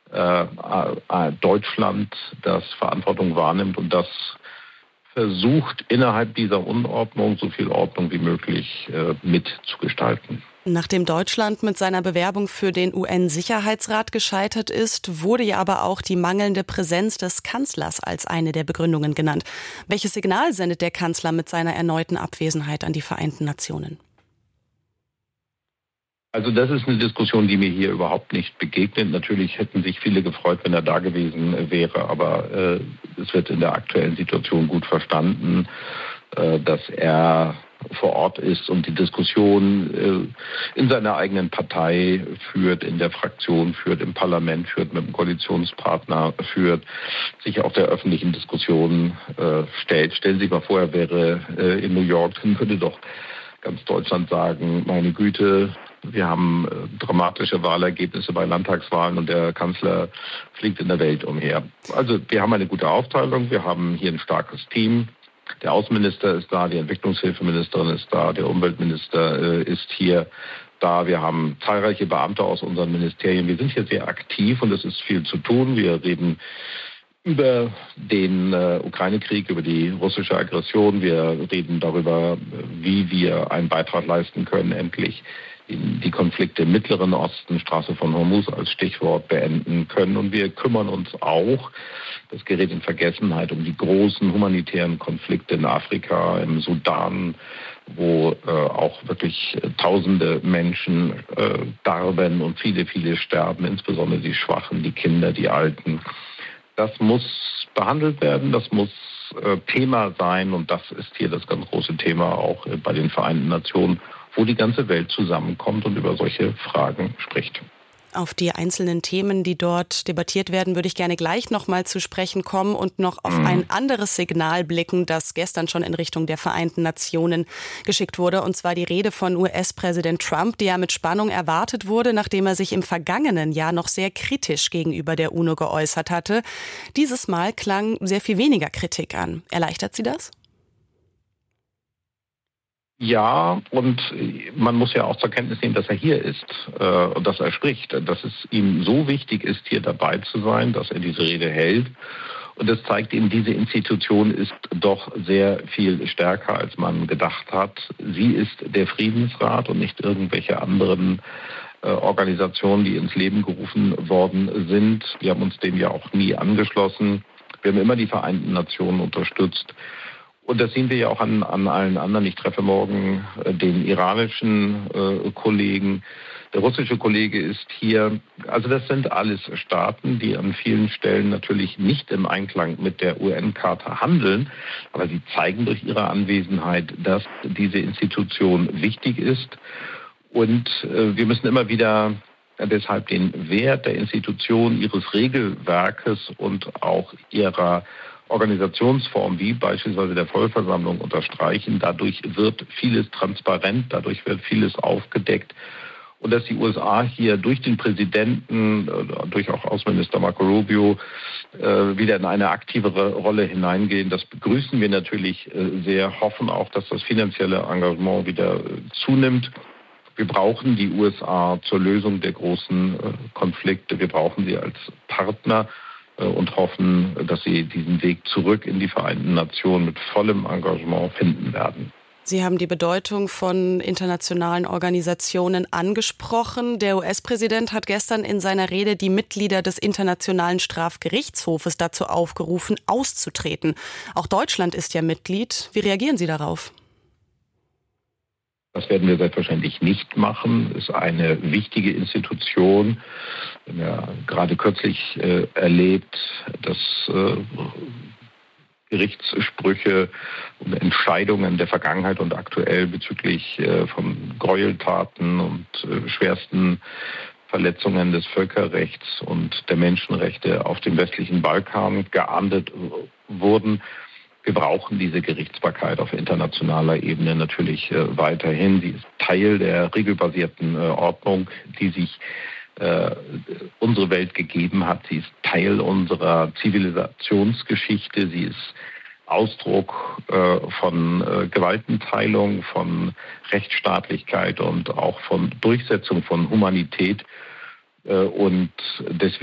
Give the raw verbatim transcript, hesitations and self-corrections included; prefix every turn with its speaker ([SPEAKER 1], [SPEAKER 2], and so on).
[SPEAKER 1] äh, äh, Deutschland, das Verantwortung wahrnimmt und das versucht, innerhalb dieser Unordnung so viel Ordnung wie möglich äh, mitzugestalten.
[SPEAKER 2] Nachdem Deutschland mit seiner Bewerbung für den U N-Sicherheitsrat gescheitert ist, wurde ja aber auch die mangelnde Präsenz des Kanzlers als eine der Begründungen genannt. Welches Signal sendet der Kanzler mit seiner erneuten Abwesenheit an die Vereinten Nationen?
[SPEAKER 1] Also das ist eine Diskussion, die mir hier überhaupt nicht begegnet. Natürlich hätten sich viele gefreut, wenn er da gewesen wäre, aber äh, es wird in der aktuellen Situation gut verstanden, äh, dass er vor Ort ist und die Diskussion äh, in seiner eigenen Partei führt, in der Fraktion führt, im Parlament führt, mit dem Koalitionspartner führt, sich auch der öffentlichen Diskussion äh, stellt. Stellen Sie sich mal vor, er wäre äh, in New York, dann würde doch ganz Deutschland sagen, meine Güte, wir haben äh, dramatische Wahlergebnisse bei Landtagswahlen und der Kanzler fliegt in der Welt umher. Also wir haben eine gute Aufteilung, wir haben hier ein starkes Team. Der Außenminister ist da, die Entwicklungshilfeministerin ist da, der Umweltminister äh, ist hier da. Wir haben zahlreiche Beamte aus unseren Ministerien. Wir sind hier sehr aktiv und es ist viel zu tun. Wir reden über den äh, Ukraine-Krieg, über die russische Aggression. Wir reden darüber, wie wir einen Beitrag leisten können, endlich die Konflikte im Mittleren Osten, Straße von Hormuz als Stichwort, beenden können. Und wir kümmern uns auch, das gerät in Vergessenheit, um die großen humanitären Konflikte in Afrika, im Sudan, wo äh, auch wirklich tausende Menschen äh, darben und viele, viele sterben, insbesondere die Schwachen, die Kinder, die Alten. Das muss behandelt werden, das muss äh, Thema sein und das ist hier das ganz große Thema auch äh, bei den Vereinten Nationen, wo die ganze Welt zusammenkommt und über solche Fragen spricht.
[SPEAKER 2] Auf die einzelnen Themen, die dort debattiert werden, würde ich gerne gleich noch mal zu sprechen kommen und noch auf mhm. ein anderes Signal blicken, das gestern schon in Richtung der Vereinten Nationen geschickt wurde. Und zwar die Rede von U S-Präsident Trump, die ja mit Spannung erwartet wurde, nachdem er sich im vergangenen Jahr noch sehr kritisch gegenüber der UNO geäußert hatte. Dieses Mal klang sehr viel weniger Kritik an. Erleichtert Sie das?
[SPEAKER 1] Ja, und man muss ja auch zur Kenntnis nehmen, dass er hier ist äh, und dass er spricht, dass es ihm so wichtig ist, hier dabei zu sein, dass er diese Rede hält. Und das zeigt ihm, diese Institution ist doch sehr viel stärker, als man gedacht hat. Sie ist der Friedensrat und nicht irgendwelche anderen äh, Organisationen, die ins Leben gerufen worden sind. Wir haben uns dem ja auch nie angeschlossen. Wir haben immer die Vereinten Nationen unterstützt. Und das sehen wir ja auch an, an allen anderen. Ich treffe morgen äh, den iranischen äh, Kollegen. Der russische Kollege ist hier. Also das sind alles Staaten, die an vielen Stellen natürlich nicht im Einklang mit der U N-Charta handeln. Aber sie zeigen durch ihre Anwesenheit, dass diese Institution wichtig ist. Und äh, wir müssen immer wieder deshalb den Wert der Institution, ihres Regelwerkes und auch ihrer Organisationsform wie beispielsweise der Vollversammlung unterstreichen. Dadurch wird vieles transparent, dadurch wird vieles aufgedeckt. Und dass die U S A hier durch den Präsidenten, durch auch Außenminister Marco Rubio, wieder in eine aktivere Rolle hineingehen, das begrüßen wir natürlich sehr, hoffen auch, dass das finanzielle Engagement wieder zunimmt. Wir brauchen die U S A zur Lösung der großen Konflikte, wir brauchen sie als Partner und hoffen, dass sie diesen Weg zurück in die Vereinten Nationen mit vollem Engagement finden werden.
[SPEAKER 2] Sie haben die Bedeutung von internationalen Organisationen angesprochen. Der U S-Präsident hat gestern in seiner Rede die Mitglieder des Internationalen Strafgerichtshofes dazu aufgerufen, auszutreten. Auch Deutschland ist ja Mitglied. Wie reagieren Sie darauf?
[SPEAKER 1] Das werden wir selbstverständlich nicht machen. Es ist eine wichtige Institution. Wir haben ja gerade kürzlich äh, erlebt, dass äh, Gerichtssprüche und Entscheidungen der Vergangenheit und aktuell bezüglich äh, von Gräueltaten und äh, schwersten Verletzungen des Völkerrechts und der Menschenrechte auf dem westlichen Balkan geahndet wurden. Wir brauchen diese Gerichtsbarkeit auf internationaler Ebene natürlich äh, weiterhin. Sie ist Teil der regelbasierten äh, Ordnung, die sich äh, unsere Welt gegeben hat. Sie ist Teil unserer Zivilisationsgeschichte. Sie ist Ausdruck äh, von äh, Gewaltenteilung, von Rechtsstaatlichkeit und auch von Durchsetzung von Humanität. Äh, und deswegen